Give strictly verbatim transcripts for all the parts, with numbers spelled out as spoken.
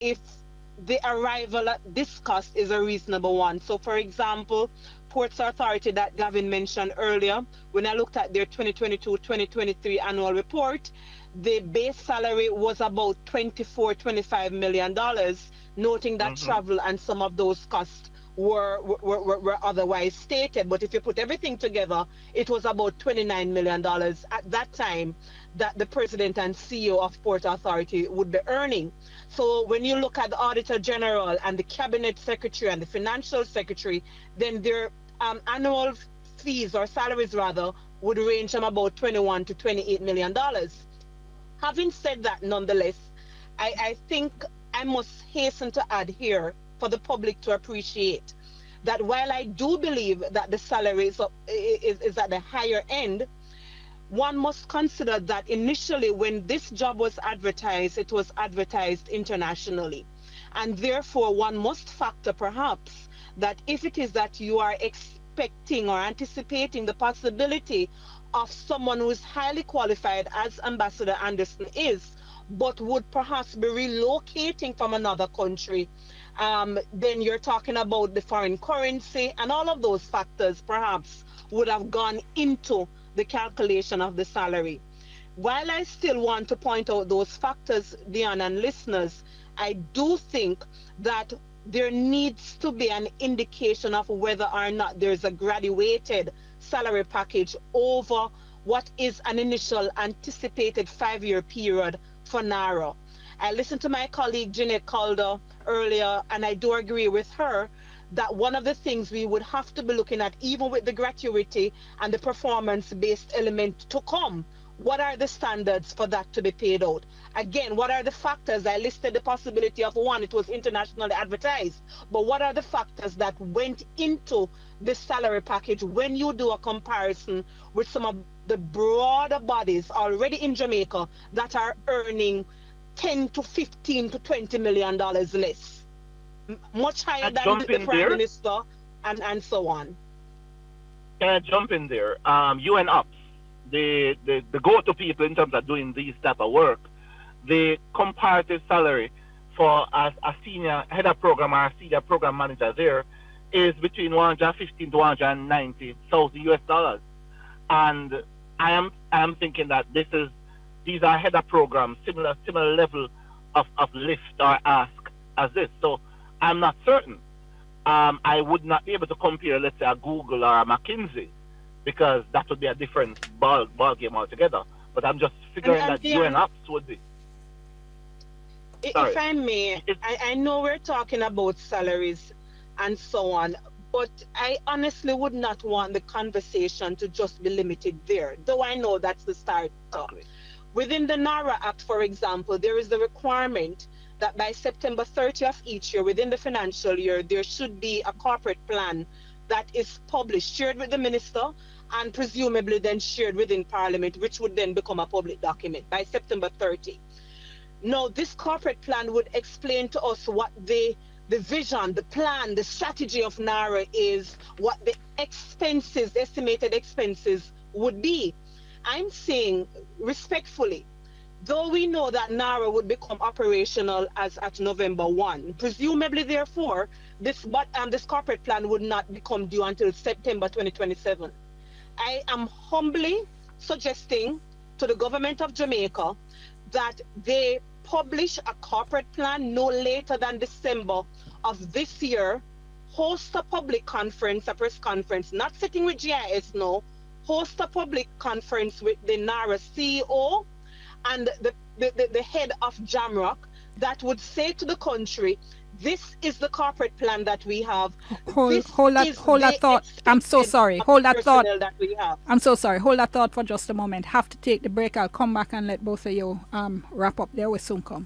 if the arrival at this cost is a reasonable one. So, for example, Ports Authority that Gavin mentioned earlier, when I looked at their twenty twenty-two twenty twenty-three annual report, the base salary was about twenty-four, twenty-five million dollars, noting that mm-hmm. travel and some of those costs were, were, were, were otherwise stated. But if you put everything together, it was about twenty-nine million dollars at that time that the president and C E O of Port Authority would be earning. So when you look at the Auditor General and the Cabinet Secretary and the Financial Secretary, then their um, annual fees or salaries rather would range from about twenty-one to twenty-eight million dollars. Having said that, nonetheless, I, I think I must hasten to add here for the public to appreciate that while I do believe that the salary is, up, is, is at the higher end, one must consider that initially when this job was advertised, it was advertised internationally. And therefore, one must factor perhaps that if it is that you are expecting or anticipating the possibility of someone who is highly qualified, as Ambassador Anderson is, but would perhaps be relocating from another country, um, then you're talking about the foreign currency, and all of those factors perhaps would have gone into the calculation of the salary. While I still want to point out those factors, Dion and listeners, I do think that there needs to be an indication of whether or not there's a graduated salary package over what is an initial anticipated five-year period for NARA. I listened to my colleague Jeanette Calder earlier, and I do agree with her that one of the things we would have to be looking at, even with the gratuity and the performance-based element to come, what are the standards for that to be paid out? Again, what are the factors? I listed the possibility of one, it was internationally advertised, but what are the factors that went into the salary package when you do a comparison with some of the broader bodies already in Jamaica that are earning ten to fifteen to twenty million dollars less, much higher than the, the Prime there? Minister and, and so on. Can I jump in there? Um, U N Ops, the, the, the go-to people in terms of doing these type of work, the comparative salary for a, a senior head of program or a senior program manager there is between one hundred fifteen to one hundred ninety thousand U S dollars. And I am I am thinking that this is these are head of programs, similar similar level of, of lift or ask as this. So I'm not certain. Um, I would not be able to compare, let's say, a Google or a McKinsey, because that would be a different ball, ball game altogether. But I'm just figuring and, and that U N Ops would be. If Sorry. I may, I, I know we're talking about salaries and so on, but I honestly would not want the conversation to just be limited there, though I know that's the start. Okay. Within the NARA Act, for example, there is the requirement that by September thirtieth each year, within the financial year, there should be a corporate plan that is published, shared with the minister, and presumably then shared within Parliament, which would then become a public document by September thirtieth. Now, this corporate plan would explain to us what the, the vision, the plan, the strategy of NARA is, what the expenses, estimated expenses would be. I'm saying respectfully, though we know that NARA would become operational as at November first, presumably therefore, this, but, um, this corporate plan would not become due until September twenty twenty-seven. I am humbly suggesting to the government of Jamaica that they publish a corporate plan no later than December of this year, host a public conference, a press conference, not sitting with G I S now, host a public conference with the NARA C E O and the, the, the, the head of Jamrock that would say to the country, this is the corporate plan that we have. Hold, this hold that, hold that thought. I'm so sorry. Hold that thought. That we have. I'm so sorry. Hold that thought for just a moment. Have to take the break. I'll come back and let both of you um, wrap up there. We'll soon come.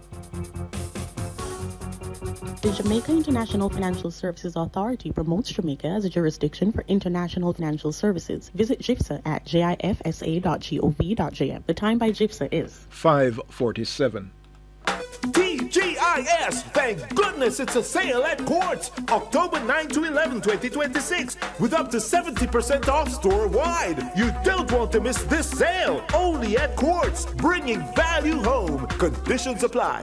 The Jamaica International Financial Services Authority promotes Jamaica as a jurisdiction for international financial services. Visit GIFSA at gifsa dot gov dot j m. The time by GIFSA is five forty-seven. T G I S, thank goodness it's a sale at Quartz, October ninth to eleventh, twenty twenty-six, with up to seventy percent off store-wide. You don't want to miss this sale, only at Quartz, bringing value home. Conditions apply.